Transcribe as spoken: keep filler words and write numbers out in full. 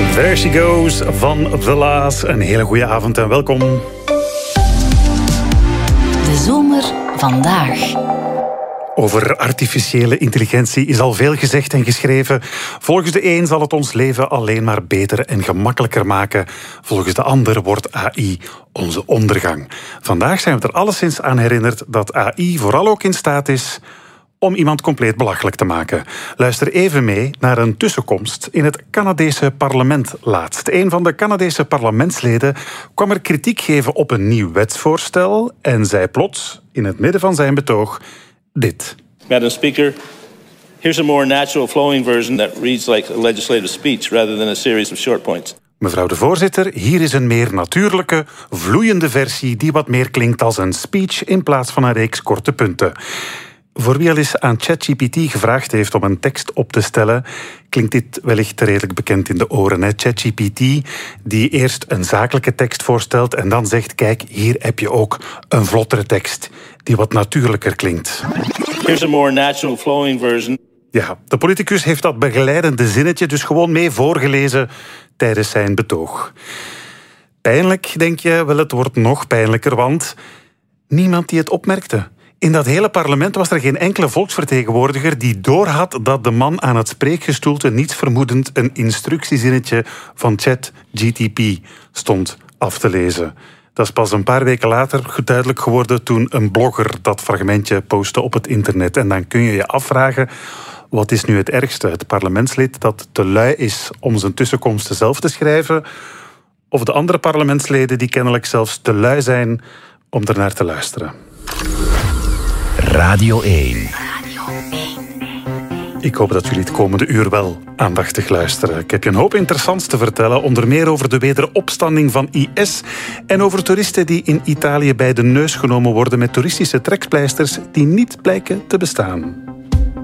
There she goes van The La's. Een hele goede avond en welkom. De zomer vandaag. Over artificiële intelligentie is al veel gezegd en geschreven. Volgens de een zal het ons leven alleen maar beter en gemakkelijker maken. Volgens de ander wordt A I onze ondergang. Vandaag zijn we er alleszins aan herinnerd dat A I vooral ook in staat is om iemand compleet belachelijk te maken. Luister even mee naar een tussenkomst in het Canadese parlement laatst. Een van de Canadese parlementsleden kwam er kritiek geven op een nieuw wetsvoorstel en zei plots, in het midden van zijn betoog, dit. Madam Speaker, here's a more natural flowing version that reads like a legislative speech rather than a series of short points. Mevrouw de voorzitter, hier is een meer natuurlijke, vloeiende versie die wat meer klinkt als een speech in plaats van een reeks korte punten. Voor wie al eens aan ChatGPT gevraagd heeft om een tekst op te stellen, klinkt dit wellicht redelijk bekend in de oren. Hè? ChatGPT die eerst een zakelijke tekst voorstelt en dan zegt, kijk, hier heb je ook een vlottere tekst die wat natuurlijker klinkt. Here's a more natural flowing version. Ja, de politicus heeft dat begeleidende zinnetje dus gewoon mee voorgelezen tijdens zijn betoog. Pijnlijk, denk je? Wel, het wordt nog pijnlijker, want niemand die het opmerkte. In dat hele parlement was er geen enkele volksvertegenwoordiger die doorhad dat de man aan het spreekgestoelte niets vermoedend een instructiezinnetje van ChatGPT stond af te lezen. Dat is pas een paar weken later goed duidelijk geworden toen een blogger dat fragmentje postte op het internet. En dan kun je je afvragen, wat is nu het ergste? Het parlementslid dat te lui is om zijn tussenkomsten zelf te schrijven, of de andere parlementsleden die kennelijk zelfs te lui zijn om ernaar te luisteren? Radio één. Ik hoop dat jullie het komende uur wel aandachtig luisteren. Ik heb je een hoop interessants te vertellen, onder meer over de wederopstanding van I S en over toeristen die in Italië bij de neus genomen worden met toeristische trekpleisters die niet blijken te bestaan.